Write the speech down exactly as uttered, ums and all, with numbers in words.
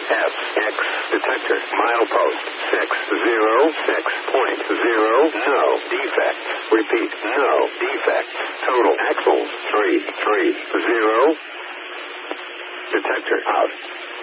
F X detector milepost six zero six point zero. No defect. Repeat. No defect. Total axles three three zero. Detector out.